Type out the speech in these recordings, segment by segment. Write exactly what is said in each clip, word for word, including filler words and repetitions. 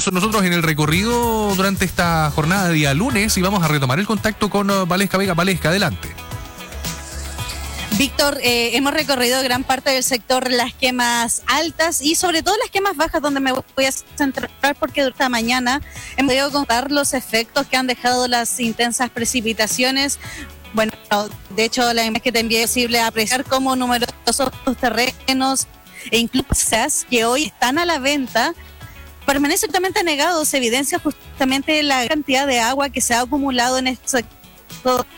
seguimos nosotros en el recorrido durante esta jornada de día lunes y vamos a retomar el contacto con uh, Valesca Vega. Valesca, adelante. Víctor, eh, hemos recorrido gran parte del sector Las Quemas Altas y sobre todo Las Quemas Bajas, donde me voy a centrar porque durante la mañana hemos podido contar los efectos que han dejado las intensas precipitaciones. Bueno, de hecho, la imagen que te envié es posible apreciar cómo numerosos terrenos e incluso que hoy están a la venta permanecen totalmente negados. Se evidencia justamente la cantidad de agua que se ha acumulado en este sector.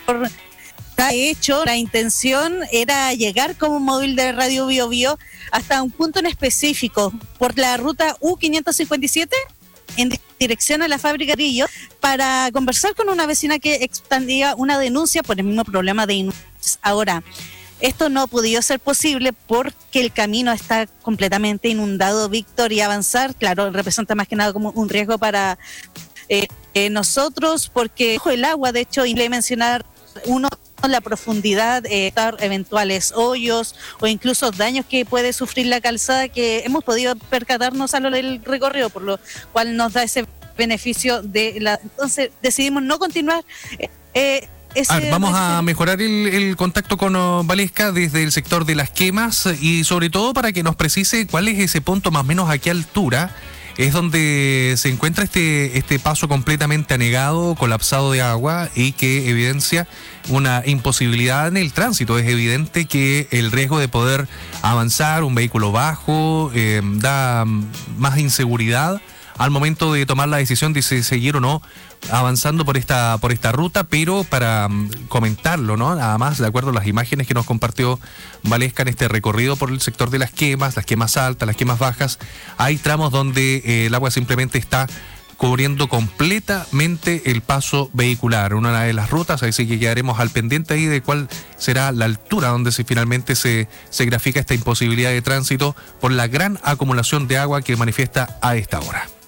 De hecho, la intención era llegar como móvil de Radio Bio Bio hasta un punto en específico por la ruta U quinientos cincuenta y siete en dirección a la fábrica de Grillo para conversar con una vecina que expandía una denuncia por el mismo problema de inundaciones. Ahora, esto no ha podido ser posible porque el camino está completamente inundado, Víctor, y avanzar, claro, representa más que nada como un riesgo para eh, eh, nosotros, porque bajo el agua, de hecho, y le mencionar uno la profundidad, eh, eventuales hoyos o incluso daños que puede sufrir la calzada, que hemos podido percatarnos a lo del recorrido, por lo cual nos da ese beneficio de la... Entonces decidimos no continuar. Eh, ese a ver, vamos a mejorar el, el contacto con uh, Valesca desde el sector de Las Quemas y sobre todo para que nos precise cuál es ese punto más o menos a qué altura es donde se encuentra este, este paso completamente anegado, colapsado de agua y que evidencia una imposibilidad en el tránsito. Es evidente que el riesgo de poder avanzar, un vehículo bajo, eh, da más inseguridad al momento de tomar la decisión de si seguir o no avanzando por esta por esta ruta, pero para um, comentarlo, ¿no? Nada más, de acuerdo a las imágenes que nos compartió Valesca en este recorrido por el sector de Las Quemas, Las Quemas Altas, Las Quemas Bajas, hay tramos donde eh, el agua simplemente está cubriendo completamente el paso vehicular, una de las rutas, así que quedaremos al pendiente ahí de cuál será la altura donde se finalmente se, se grafica esta imposibilidad de tránsito por la gran acumulación de agua que manifiesta a esta hora.